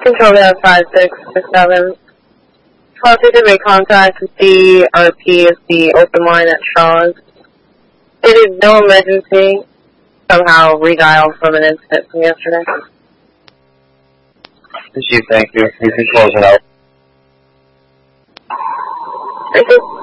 Control that 5667. Policy to make contact with the RP is the open line at Shaw's. It is no emergency. Somehow redialed from an incident from yesterday. Chief, thank you. You can close it out. Thank you.